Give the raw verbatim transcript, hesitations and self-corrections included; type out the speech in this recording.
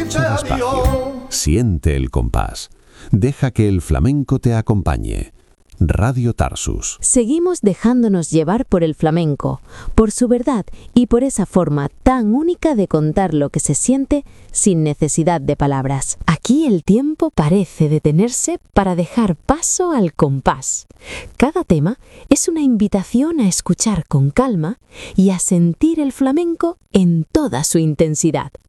Paso despacio. Siente el compás. Deja que el flamenco te acompañe. Radio Tarsus. Seguimos dejándonos llevar por el flamenco, por su verdad y por esa forma tan única de contar lo que se siente sin necesidad de palabras. Aquí el tiempo parece detenerse para dejar paso al compás. Cada tema es una invitación a escuchar con calma y a sentir el flamenco en toda su intensidad.